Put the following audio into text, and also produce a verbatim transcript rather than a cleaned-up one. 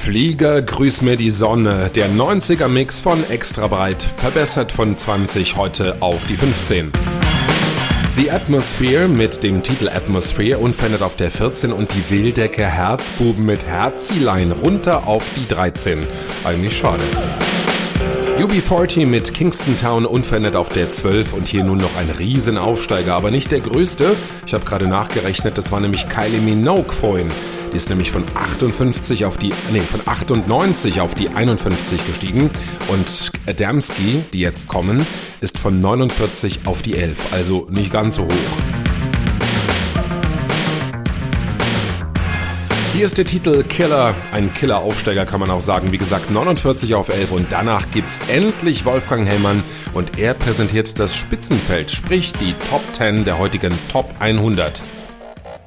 Flieger, grüß mir die Sonne, der neunziger-Mix von Extra Breit, verbessert von zwanzig heute auf die fünfzehn. The Atmosphere mit dem Titel Atmosphere unverändert auf der vierzehn und die Wildecker Herzbuben mit Herzilein runter auf die dreizehn. Eigentlich schade. U B vierzig mit Kingston Town unverändert auf der zwölf und hier nun noch ein Riesenaufsteiger, aber nicht der größte. Ich habe gerade nachgerechnet, das war nämlich Kylie Minogue vorhin. Die ist nämlich von achtundfünfzig auf die, nee, von achtundneunzig auf die einundfünfzig gestiegen und Adamski, die jetzt kommen, ist von neunundvierzig auf die elf, also nicht ganz so hoch. Hier ist der Titel Killer, ein Killer-Aufsteiger kann man auch sagen, wie gesagt neunundvierzig auf elf und danach gibt's endlich Wolfgang Hellmann und er präsentiert das Spitzenfeld, sprich die Top zehn der heutigen Top hundert.